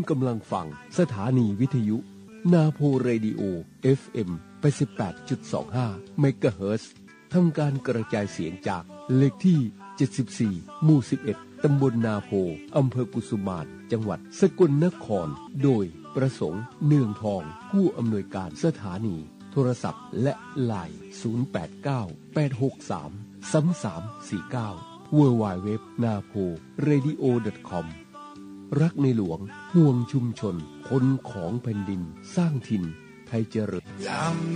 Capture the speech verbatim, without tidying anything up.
กำลังฟังสถานีวิทยุนาโพเรดิโอ เอฟ เอ็ม แปดสิบแปดจุดสองห้า เมกะเฮิรตซ์ทำการกระจายเสียงจากเลขที่เจ็ดสิบสี่หมู่สิบเอ็ดตำบลนาโพอำเภอกุสุมานจังหวัดสกลนครโดยประสงค์เนืองทองผู้อำนวยการสถานีโทรศัพท์และไลน์ศูนย์ แปด เก้า แปด หก สาม สาม สาม สี่ เก้า ดับเบิลยู ดับเบิลยู ดับเบิลยู ดอท นาโพเรดิโอ ดอท คอม รักในหลวงห่วงชุมชนคนของแผ่นดินสร้างถิ่นไทยเจริญ